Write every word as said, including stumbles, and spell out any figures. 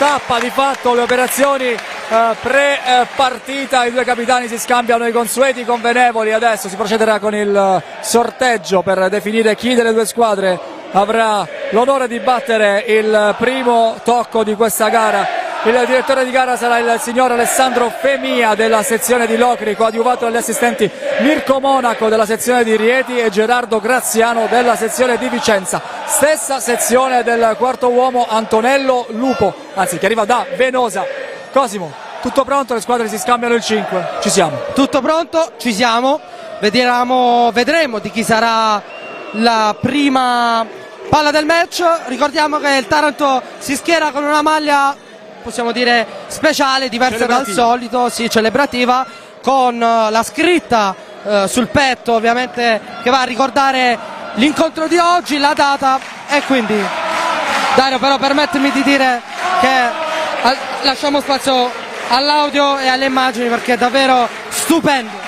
stappa di fatto le operazioni eh, pre-partita. I due capitani si scambiano i consueti convenevoli. Adesso si procederà con il sorteggio per definire chi delle due squadre avrà l'onore di battere il primo tocco di questa gara. Il direttore di gara sarà il signor Alessandro Femia della sezione di Locri, coadiuvato dagli assistenti Mirko Monaco della sezione di Rieti e Gerardo Graziano della sezione di Vicenza. Stessa sezione del quarto uomo Antonello Lupo, anzi che arriva da Venosa. Cosimo, tutto pronto? Le squadre si scambiano il cinque. Ci siamo. Tutto pronto, ci siamo. Vediamo, vedremo di chi sarà la prima palla del match. Ricordiamo che il Taranto si schiera con una maglia, possiamo dire speciale, diversa dal solito, sì, celebrativa, con uh, la scritta uh, sul petto, ovviamente, che va a ricordare l'incontro di oggi, la data. E quindi, Dario, però permettimi di dire che uh, lasciamo spazio all'audio e alle immagini, perché è davvero stupendo.